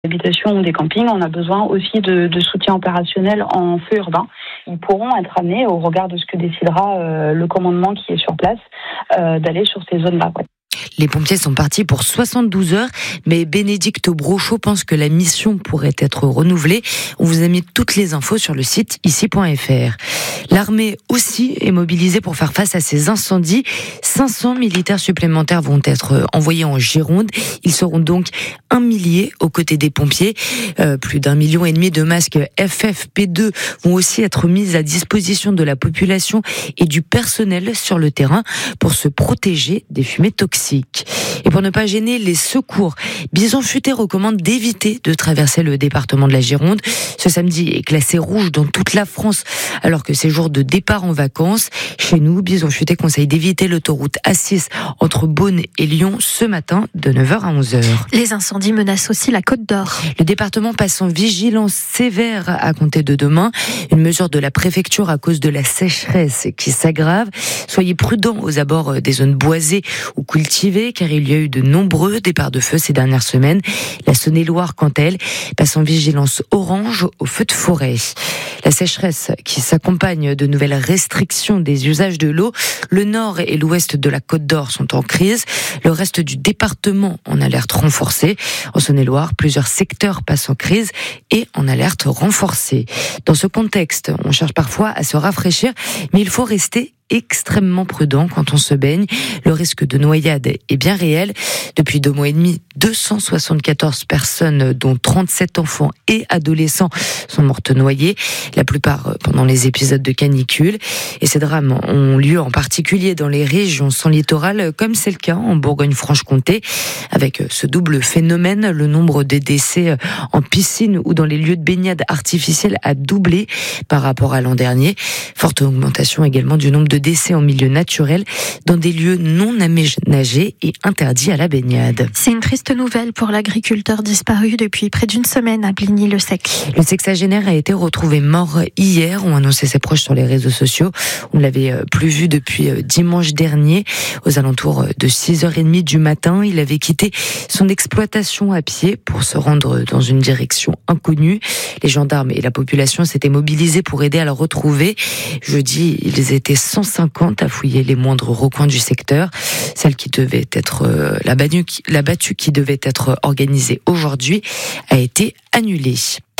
Habitations ou des campings, on a besoin aussi de soutien opérationnel en feu urbain. Ils pourront être amenés, au regard de ce que décidera le commandement qui est sur place, d'aller sur ces zones-là. Ouais. Les pompiers sont partis pour 72 heures, mais Bénédicte Brochot pense que la mission pourrait être renouvelée. On vous a mis toutes les infos sur le site ici.fr. L'armée aussi est mobilisée pour faire face à ces incendies. 500 militaires supplémentaires vont être envoyés en Gironde. Ils seront donc 1 millier aux côtés des pompiers. Plus d'1,5 million de masques FFP2 vont aussi être mis à disposition de la population et du personnel sur le terrain pour se protéger des fumées toxiques. Et pour ne pas gêner les secours, Bison Futé recommande d'éviter de traverser le département de la Gironde. Ce samedi est classé rouge dans toute la France, alors que c'est jour de départ en vacances. Chez nous, Bison Futé conseille d'éviter l'autoroute A6 entre Beaune et Lyon ce matin de 9h à 11h. Les incendies menacent aussi la Côte d'Or. Le département passe en vigilance sévère à compter de demain. Une mesure de la préfecture à cause de la sécheresse qui s'aggrave. Soyez prudents aux abords des zones boisées ou cultivées, car il y a eu de nombreux départs de feu ces dernières semaines. La Saône-et-Loire, quant à elle, passe en vigilance orange aux feux de forêt. La sécheresse qui s'accompagne de nouvelles restrictions des usages de l'eau. Le nord et l'ouest de la Côte d'Or sont en crise. Le reste du département en alerte renforcée. En Saône-et-Loire, plusieurs secteurs passent en crise et en alerte renforcée. Dans ce contexte, on cherche parfois à se rafraîchir, mais il faut rester extrêmement prudent quand on se baigne. Le risque de noyade est bien réel. Depuis 2 mois et demi, 274 personnes, dont 37 enfants et adolescents, sont mortes noyées, la plupart pendant les épisodes de canicule. Et ces drames ont lieu en particulier dans les régions sans littoral, comme c'est le cas en Bourgogne-Franche-Comté. Avec ce double phénomène, le nombre de décès en piscine ou dans les lieux de baignade artificielle a doublé par rapport à l'an dernier. Forte augmentation également du nombre de décès en milieu naturel dans des lieux non aménagés et interdits à la baignade. C'est une triste nouvelle pour l'agriculteur disparu depuis près d'1 semaine à Bligny-le-Sec. Le sexagénaire a été retrouvé mort hier, ont annoncé ses proches sur les réseaux sociaux. On ne l'avait plus vu depuis dimanche dernier. Aux alentours de 6h30 du matin, il avait quitté son exploitation à pied pour se rendre dans une direction inconnue. Les gendarmes et la population s'étaient mobilisés pour aider à le retrouver. Jeudi, ils étaient 150 à fouiller les moindres recoins du secteur. Celle qui devait être la battue qui devait être organisée aujourd'hui a été annulée.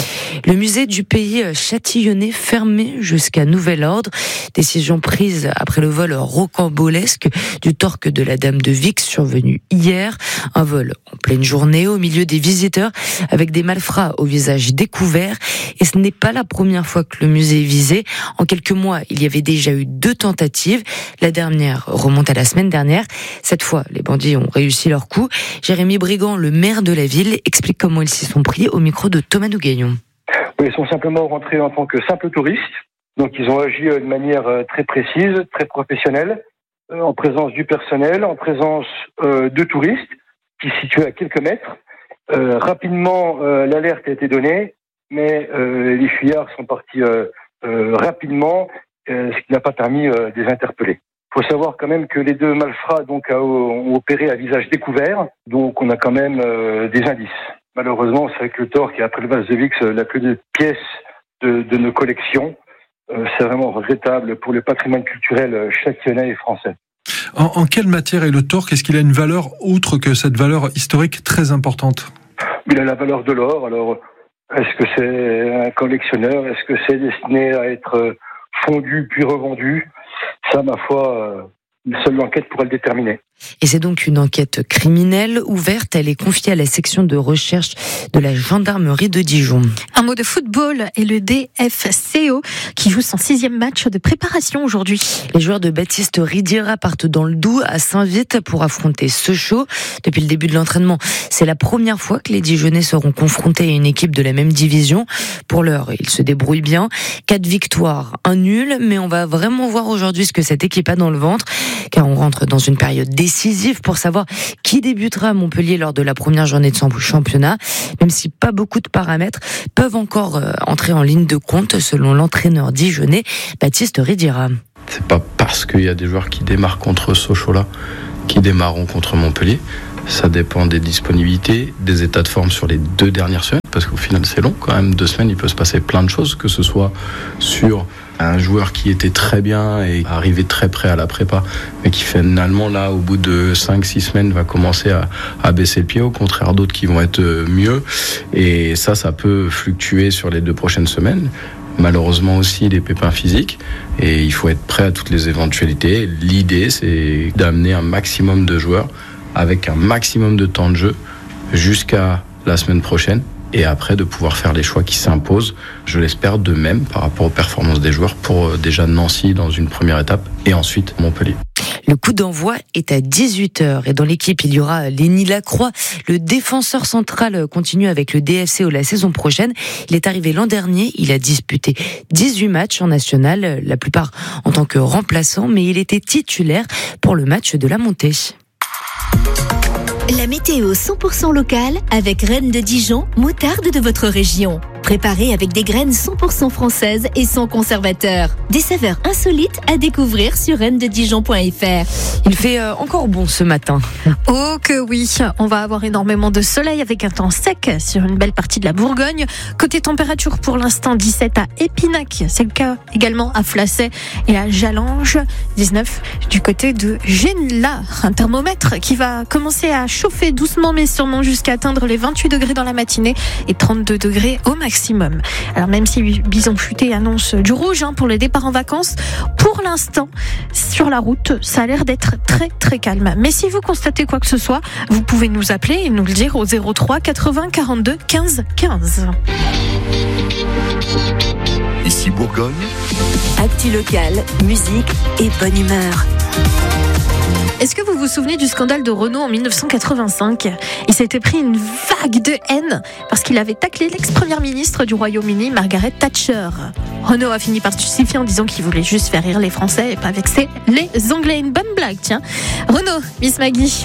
Le musée du pays châtillonnais fermé jusqu'à nouvel ordre. Décision prise après le vol rocambolesque du torque de la Dame de Vix survenu hier. Un vol en pleine journée au milieu des visiteurs avec des malfrats au visage découvert. Et ce n'est pas la première fois que le musée est visé. En quelques mois, il y avait déjà eu 2 tentatives. La dernière remonte à la semaine dernière. Cette fois, les bandits ont réussi leur coup. Jérémy Brigand, le maire de la ville, explique comment ils s'y sont pris au micro de Thomas Nougaillon. Ils sont simplement rentrés en tant que simples touristes. Donc ils ont agi de manière très précise, très professionnelle, en présence du personnel, en présence de touristes qui se situaient à quelques mètres. Rapidement, l'alerte a été donnée, mais les fuyards sont partis rapidement, ce qui n'a pas permis de les interpeller. Il faut savoir quand même que les 2 malfrats ont opéré à visage découvert, donc on a quand même des indices. Malheureusement, c'est avec le torque et après le vase de Vix, la plus de pièces de nos collections. C'est vraiment regrettable pour le patrimoine culturel châtillonnais et français. En quelle matière est le torque ? Est-ce qu'il a une valeur outre que cette valeur historique très importante ? Il a la valeur de l'or. Alors, est-ce que c'est un collectionneur ? Est-ce que c'est destiné à être fondu puis revendu ? Ça, ma foi, seule l'enquête pourra le déterminer. Et c'est donc une enquête criminelle ouverte. Elle est confiée à la section de recherche de la gendarmerie de Dijon. Un mot de football et le DFCO qui joue son 6e match de préparation aujourd'hui. Les joueurs de Baptiste Ridira partent dans le Doubs à Saint-Vite pour affronter Sochaux. Depuis le début de l'entraînement, c'est la première fois que les Dijonnais seront confrontés à une équipe de la même division. Pour l'heure, ils se débrouillent bien. 4 victoires, 1 nul, mais on va vraiment voir aujourd'hui ce que cette équipe a dans le ventre, car on rentre dans une période décisif pour savoir qui débutera à Montpellier lors de la première journée de son championnat, même si pas beaucoup de paramètres peuvent encore entrer en ligne de compte selon l'entraîneur dijonnais Baptiste Ridira. C'est pas parce qu'il y a des joueurs qui démarrent contre Sochaux là qui démarreront contre Montpellier. Ça dépend des disponibilités, des états de forme sur les 2 dernières semaines, parce qu'au final c'est long quand même, 2 semaines, il peut se passer plein de choses, que ce soit sur un joueur qui était très bien et arrivé très près à la prépa, mais qui finalement là, au bout de 5-6 semaines, va commencer à baisser le pied, au contraire d'autres qui vont être mieux. Et ça peut fluctuer sur les 2 prochaines semaines. Malheureusement aussi les pépins physiques, et il faut être prêt à toutes les éventualités. L'idée, c'est d'amener un maximum de joueurs avec un maximum de temps de jeu jusqu'à la semaine prochaine, et après de pouvoir faire les choix qui s'imposent, je l'espère, de même par rapport aux performances des joueurs, pour déjà Nancy dans une première étape et ensuite Montpellier. Le coup d'envoi est à 18h et dans l'équipe il y aura Lenny Lacroix. Le défenseur central continue avec le DFCO la saison prochaine. Il est arrivé l'an dernier, il a disputé 18 matchs en national, la plupart en tant que remplaçant, mais il était titulaire pour le match de la montée. La météo 100% locale avec Reine de Dijon, moutarde de votre région. Préparée avec des graines 100% françaises et sans conservateur. Des saveurs insolites à découvrir sur reinededijon.fr. Il fait encore bon ce matin. Oh que oui, on va avoir énormément de soleil avec un temps sec sur une belle partie de la Bourgogne. Côté température, pour l'instant 17 à Épinac, c'est le cas également à Flacet et à Jalange, 19 du côté de Genla. Un thermomètre qui va commencer à chauffer doucement mais sûrement jusqu'à atteindre les 28 degrés dans la matinée et 32 degrés au maximum. Alors même si Bison Futé annonce du rouge pour le départ en vacances, pour l'instant sur la route ça a l'air d'être très très calme. Mais si vous constatez quoi que ce soit, vous pouvez nous appeler et nous le dire au 03 80 42 15 15. Ici Bourgogne. Actu locale, musique et bonne humeur. Est-ce que vous vous souvenez du scandale de Renault en 1985 ? Il s'était pris une vague de haine parce qu'il avait taclé l'ex-première ministre du Royaume-Uni, Margaret Thatcher. Renault a fini par se justifier en disant qu'il voulait juste faire rire les Français et pas vexer les Anglais. Une bonne blague, tiens. Renault, Miss Maggie.